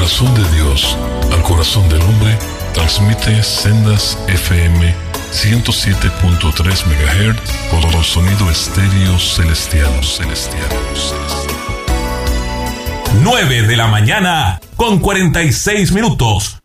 corazón de Dios al corazón del hombre, transmite Sendas FM 107.3 MHz por el sonido estéreo celestial. 9 de la mañana con 46 minutos.